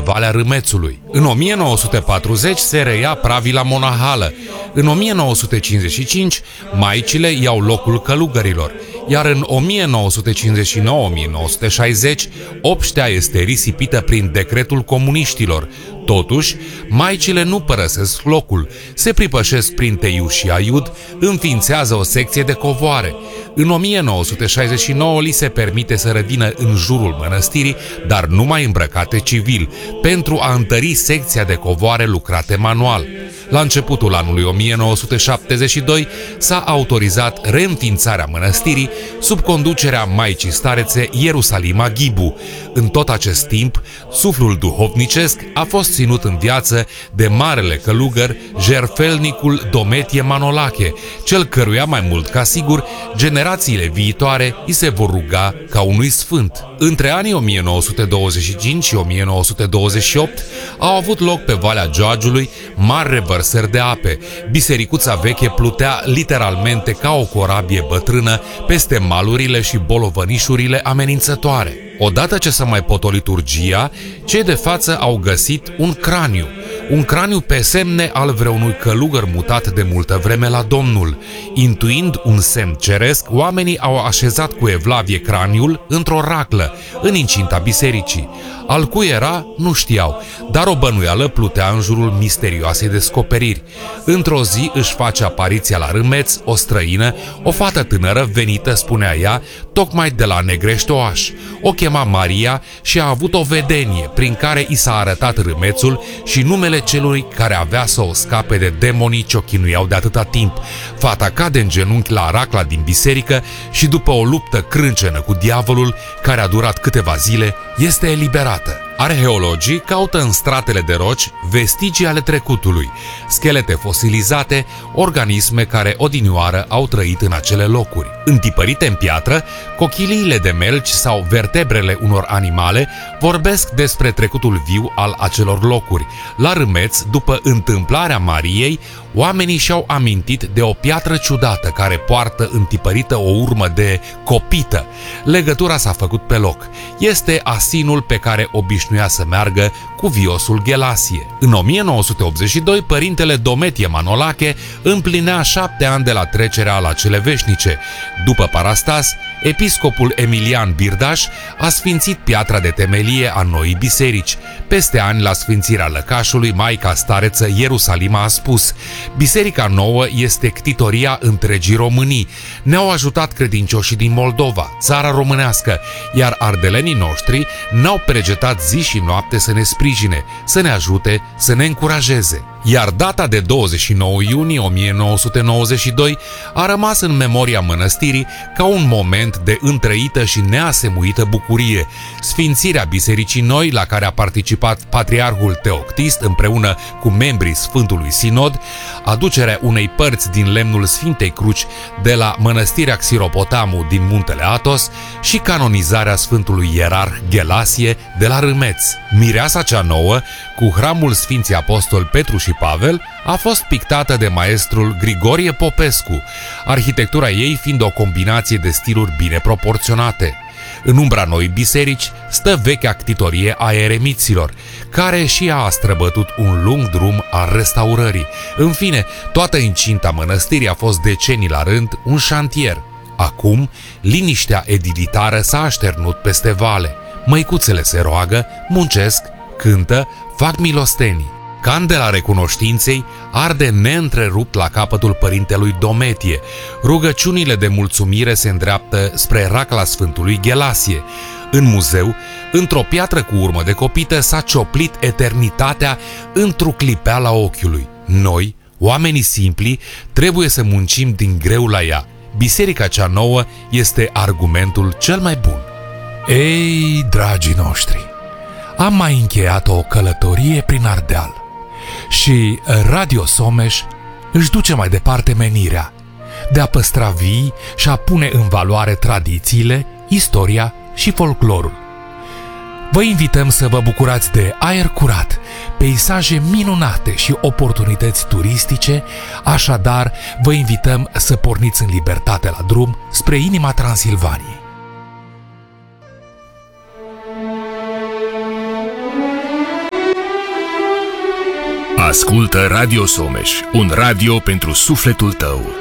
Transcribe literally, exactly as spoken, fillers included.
Valea Râmețului. În o mie nouă sute patruzeci se reia pravila monahală. În o mie nouă sute cincizeci și cinci, maicile iau locul călugărilor, iar în o mie nouă sute cincizeci și nouă - o mie nouă sute șaizeci, obștea este risipită prin decretul comuniștilor. Totuși, maicile nu părăsesc locul, se pripășesc prin Teiu și Aiud, înființează o secție de covoare. În o mie nouă sute șaizeci și nouă li se permite să revină în jurul mănăstirii, dar numai îmbrăcate civil, pentru a întări secția de covoare lucrate manual. La începutul anului o mie nouă sute șaptezeci și doi s-a autorizat reînființarea mănăstirii sub conducerea Maicii Starețe Ierusalima Ghibu. În tot acest timp, suflul duhovnicesc a fost ținut în viață de marele călugăr, jertfelnicul Dometie Manolache, cel căruia mai mult ca sigur generațiile viitoare îi se vor ruga ca unui sfânt. Între anii o mie nouă sute douăzeci și cinci și o mie nouă sute douăzeci și opt au avut loc pe Valea Georgiului mari revărsări de ape. Bisericuța veche plutea literalmente ca o corabie bătrână peste malurile și bolovănișurile amenințătoare. Odată ce s-a mai potolit urgia, cei de față au găsit un craniu. Un craniu pe semne al vreunui călugăr mutat de multă vreme la Domnul. Intuind un semn ceresc, oamenii au așezat cu evlavie craniul într-o raclă, în incinta bisericii. Al cui era, nu știau, dar o bănuială plutea în jurul misterioasei descoperiri. Într-o zi își face apariția la Râmeț o străină, o fată tânără venită, spunea ea, tocmai de la Negrești-Oaș. O chema Maria și a avut o vedenie prin care i s-a arătat Râmețul și numele celui care avea să o scape de demonii ce o chinuiau de atâta timp. Fata cade în genunchi la racla din biserică și după o luptă crâncenă cu diavolul, care a durat câteva zile, este eliberată. Arheologii caută în stratele de roci vestigii ale trecutului, schelete fosilizate, organisme care odinioară au trăit în acele locuri. Întipărite în piatră, cochiliile de melci sau vertebrele unor animale vorbesc despre trecutul viu al acelor locuri. La Râmeț, după întâmplarea Mariei, oamenii și-au amintit de o piatră ciudată care poartă întipărită o urmă de copită. Legătura s-a făcut pe loc. Este asinul pe care obișnuia să meargă cu viosul Ghelasie. În o mie nouă sute optzeci și doi, părintele Dometie Manolache împlinea șapte ani de la trecerea la cele veșnice. După parastas, episcopul Emilian Birdaș a sfințit piatra de temelie a noii biserici. Peste ani, la sfințirea lăcașului, Maica Stareță Ierusalima a spus: "Biserica nouă este ctitoria întregii Românii. Ne-au ajutat credincioșii din Moldova, țara românească, iar ardelenii noștri n-au pregetat zi și noapte să ne sprijine, să ne ajute, să ne încurajeze." Iar data de douăzeci și nouă iunie o mie nouă sute nouăzeci și doi a rămas în memoria mănăstirii ca un moment de întrăită și neasemuită bucurie. Sfințirea Bisericii Noi, la care a participat Patriarhul Teoctist împreună cu membrii Sfântului Sinod, aducerea unei părți din lemnul Sfintei Cruci de la Mănăstirea Xiropotamu din Muntele Athos și canonizarea Sfântului Ierarh Ghelasie de la Râmeț. Mireasa cea nouă, cu hramul Sfinții Apostoli Petru și Pavel, a fost pictată de maestrul Grigorie Popescu, arhitectura ei fiind o combinație de stiluri bine proporționate. În umbra noii biserici stă vechea ctitorie a eremiților, care și ea a străbătut un lung drum al restaurării. În fine, toată incinta mănăstirii a fost decenii la rând un șantier. Acum, liniștea edilitară s-a așternut peste vale. Măicuțele se roagă, muncesc, cântă, fac milostenii. Candela recunoștinței arde neîntrerupt la capătul părintelui Dometie. Rugăciunile de mulțumire se îndreaptă spre racla Sfântului Ghelasie. În muzeu, într-o piatră cu urmă de copită, s-a cioplit eternitatea într-o clipeală ochiului. Noi, oamenii simpli, trebuie să muncim din greu la ea. Biserica cea nouă este argumentul cel mai bun. Ei, dragii noștri, am mai încheiat o călătorie prin Ardeal și Radio Someș își duce mai departe menirea de a păstra vii și a pune în valoare tradițiile, istoria și folclorul. Vă invităm să vă bucurați de aer curat, peisaje minunate și oportunități turistice, așadar vă invităm să porniți în libertate la drum spre inima Transilvaniei. Ascultă Radio Someș, un radio pentru sufletul tău.